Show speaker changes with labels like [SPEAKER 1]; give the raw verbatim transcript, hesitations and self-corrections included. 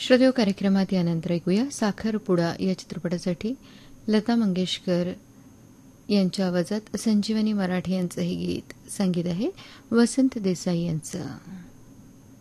[SPEAKER 1] श्रोतेहो, कार्यक्रमात यानंतर ऐकूया साखरपुडा या चित्रपटासाठी लता मंगेशकर यांच्या आवाजात संजीवनी मराठे यांचं हे गीत. संगीत आहे वसंत देसाई यांचं.